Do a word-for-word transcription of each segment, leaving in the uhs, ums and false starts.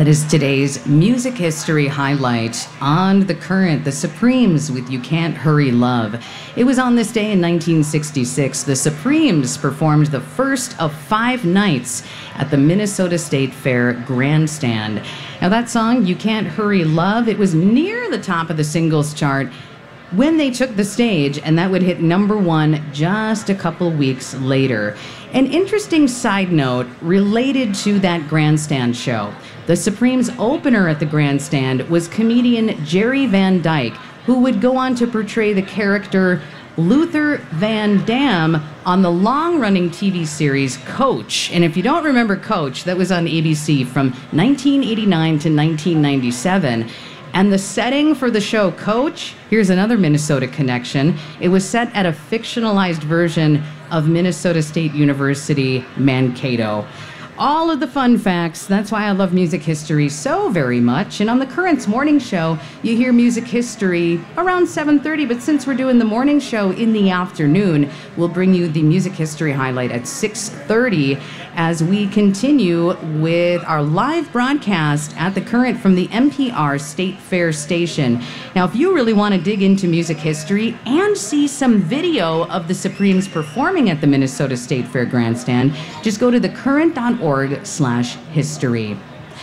That is today's music history highlight on The Current, the Supremes with You Can't Hurry Love. It was on this day in nineteen sixty-six, the Supremes performed the first of five nights at the Minnesota State Fair Grandstand. Now that song, You Can't Hurry Love, it was near the top of the singles chart when they took the stage, and that would hit number one just a couple weeks later. An interesting side note related to that Grandstand show. The Supremes' opener at the Grandstand was comedian Jerry Van Dyke, who would go on to portray the character Luther Van Dam on the long-running T V series Coach. And if you don't remember Coach, that was on A B C from nineteen eighty-nine to nineteen ninety-seven. And the setting for the show Coach, here's another Minnesota connection. It was set at a fictionalized version of Minnesota State University, Mankato. All of the fun facts, that's why I love music history so very much. And on the Current's morning show, you hear music history around seven thirty, but since we're doing the morning show in the afternoon, we'll bring you the music history highlight at six thirty as we continue with our live broadcast at the Current from the N P R State Fair station. Now, if you really want to dig into music history and see some video of the Supremes performing at the Minnesota State Fair Grandstand, just go to thecurrent.org slash history.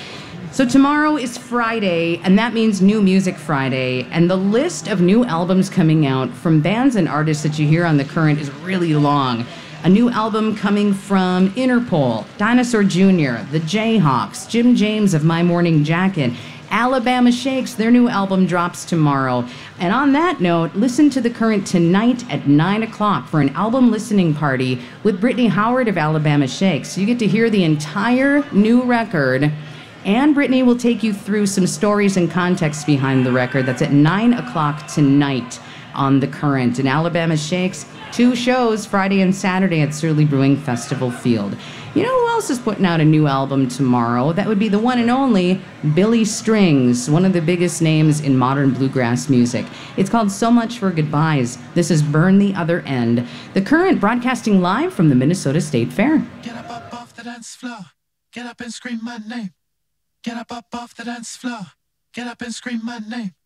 So tomorrow is Friday, and that means New Music Friday, and the list of new albums coming out from bands and artists that you hear on The Current is really long. A new album coming from Interpol, Dinosaur Junior, The Jayhawks, Jim James of My Morning Jacket, Alabama Shakes, their new album drops tomorrow. And on that note, listen to The Current tonight at nine o'clock for an album listening party with Brittany Howard of Alabama Shakes. You get to hear the entire new record, and Brittany will take you through some stories and context behind the record. That's at nine o'clock tonight on The Current. And Alabama Shakes, two shows, Friday and Saturday at Surly Brewing Festival Field. You know who else is putting out a new album tomorrow? That would be the one and only Billy Strings, one of the biggest names in modern bluegrass music. It's called So Much for Goodbyes. This is Burn the Other End. The Current broadcasting live from the Minnesota State Fair. Get up, up off the dance floor. Get up and scream my name. Get up, up off the dance floor. Get up and scream my name.